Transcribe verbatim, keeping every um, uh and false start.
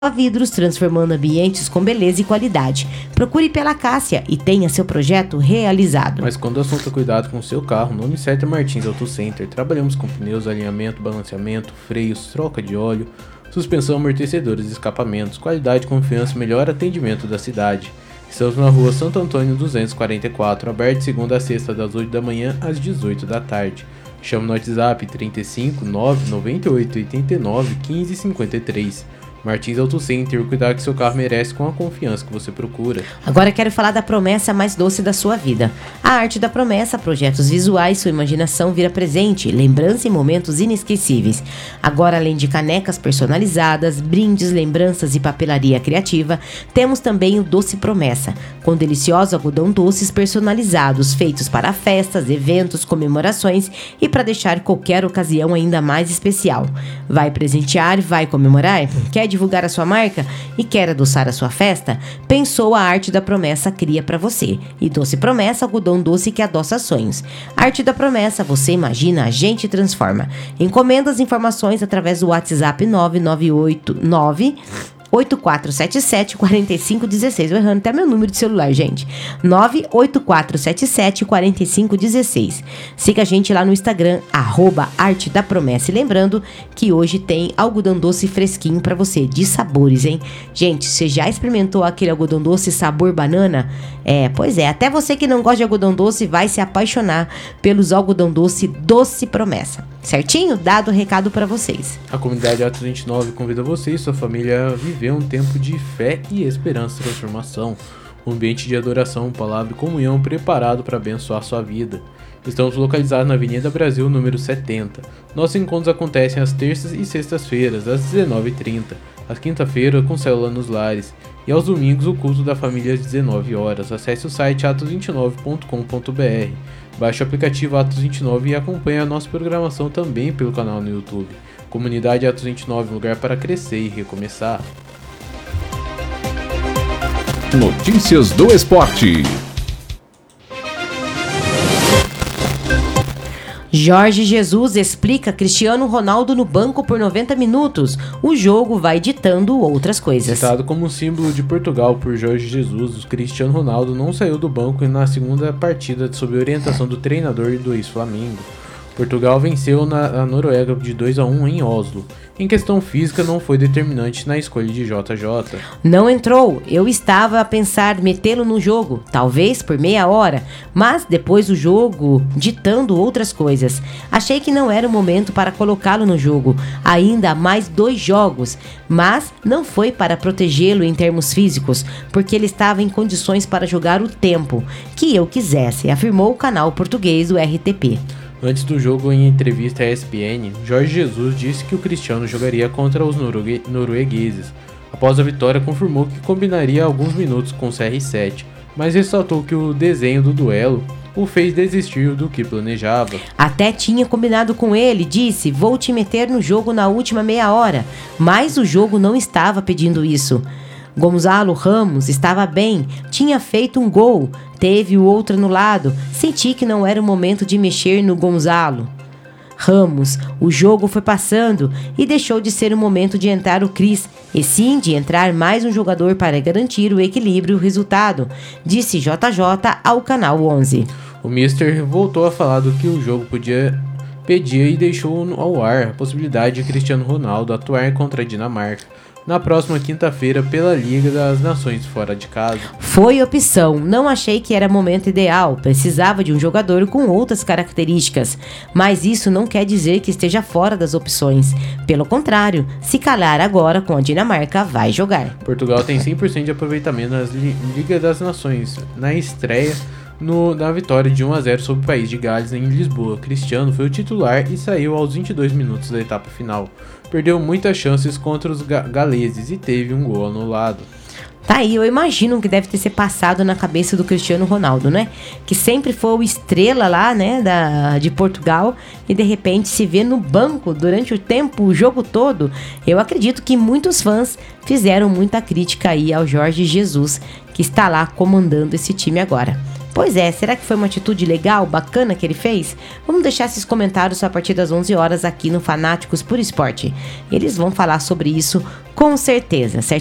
Vidros, transformando ambientes com beleza e qualidade. Procure pela Cássia e tenha seu projeto realizado. Mas quando o assunto é cuidado com o seu carro, o nome certo é Martins Auto Center. Trabalhamos com pneus, alinhamento, balanceamento, freios, troca de óleo, suspensão, amortecedores e escapamentos. Qualidade, confiança e melhor atendimento da cidade. Estamos na rua Santo Antônio duzentos e quarenta e quatro, aberto de segunda a sexta das oito da manhã às dezoito da tarde. Chame no WhatsApp trinta e cinco, nove nove oito, oito nove, quinze, cinquenta e três. Martins Auto Center, cuidar que seu carro merece com a confiança que você procura. Agora quero falar da promessa mais doce da sua vida. A arte da promessa, projetos visuais, sua imaginação vira presente, lembrança e momentos inesquecíveis. Agora, além de canecas personalizadas, brindes, lembranças e papelaria criativa, temos também o Doce Promessa, com deliciosos algodão doces personalizados, feitos para festas, eventos, comemorações e para deixar qualquer ocasião ainda mais especial. Vai presentear, vai comemorar? Quer divulgar a sua marca e quer adoçar a sua festa? Pensou a Arte da Promessa cria para você. E Doce Promessa, algodão doce que adoça sonhos. Arte da Promessa, você imagina, a gente transforma. Encomenda as informações através do WhatsApp nove nove oito nove oito quatro sete sete, quatro cinco um seis. Vou errando até meu número de celular, gente. nove oito quatro sete sete, quatro cinco um seis. Siga a gente lá no Instagram, arroba Arte da Promessa. E lembrando que hoje tem algodão doce fresquinho pra você, de sabores, hein? Gente, você já experimentou aquele algodão doce sabor banana? É, pois é, até você que não gosta de algodão doce vai se apaixonar pelos algodão doce Doce Promessa. Certinho? Dado o recado pra vocês. A comunidade Atos vinte e nove convida você e sua família a viver um tempo de fé e esperança e transformação. Um ambiente de adoração, palavra e comunhão preparado para abençoar sua vida. Estamos localizados na Avenida Brasil, número setenta. Nossos encontros acontecem às terças e sextas-feiras, às dezenove e trinta. Às quinta-feira, com célula nos lares. E aos domingos, o culto da família às dezenove horas. Acesse o site atos vinte e nove ponto com ponto b r. Baixe o aplicativo Atos vinte e nove e acompanhe a nossa programação também pelo canal no YouTube. Comunidade Atos vinte e nove, um lugar para crescer e recomeçar. Notícias do esporte. Jorge Jesus explica Cristiano Ronaldo no banco por noventa minutos. O jogo vai ditando outras coisas. Citado como símbolo de Portugal por Jorge Jesus, o Cristiano Ronaldo não saiu do banco na segunda partida sob orientação do treinador do ex-Flamengo. Portugal venceu na, a Noruega de dois a um em Oslo. Em questão física, não foi determinante na escolha de J J. Não entrou. Eu estava a pensar metê-lo no jogo, talvez por meia hora, mas depois do jogo, ditando outras coisas. Achei que não era o momento para colocá-lo no jogo, ainda há mais dois jogos, mas não foi para protegê-lo em termos físicos, porque ele estava em condições para jogar o tempo que eu quisesse, afirmou o canal português do R T P. Antes do jogo, em entrevista à E S P N, Jorge Jesus disse que o Cristiano jogaria contra os norugue- noruegueses. Após a vitória, confirmou que combinaria alguns minutos com o C R sete, mas ressaltou que o desenho do duelo o fez desistir do que planejava. Até tinha combinado com ele, disse, vou te meter no jogo na última meia hora, mas o jogo não estava pedindo isso. Gonzalo Ramos estava bem, tinha feito um gol, teve o outro anulado, senti que não era o momento de mexer no Gonzalo Ramos. O jogo foi passando e deixou de ser o momento de entrar o Cris, e sim de entrar mais um jogador para garantir o equilíbrio e o resultado, disse J J ao Canal onze. O mister voltou a falar do que o jogo podia pedir e deixou ao ar a possibilidade de Cristiano Ronaldo atuar contra a Dinamarca na próxima quinta-feira pela Liga das Nações fora de casa. Foi opção, não achei que era momento ideal, precisava de um jogador com outras características, mas isso não quer dizer que esteja fora das opções. Pelo contrário, se calar agora com a Dinamarca, vai jogar. Portugal tem cem por cento de aproveitamento na Liga das Nações, na estreia No, na vitória de um a zero sobre o país de Gales em Lisboa. Cristiano foi o titular e saiu aos vinte e dois minutos da etapa final. Perdeu muitas chances contra os ga- galeses e teve um gol anulado. Tá aí, eu imagino que deve ter se passado na cabeça do Cristiano Ronaldo, né? Que sempre foi o estrela lá, né, da, de Portugal, e de repente se vê no banco durante o tempo, o jogo todo. Eu acredito que muitos fãs fizeram muita crítica aí ao Jorge Jesus, que está lá comandando esse time agora. Pois é, será que foi uma atitude legal, bacana que ele fez? Vamos deixar esses comentários a partir das onze horas aqui no Fanáticos por Esporte. Eles vão falar sobre isso com certeza, certo?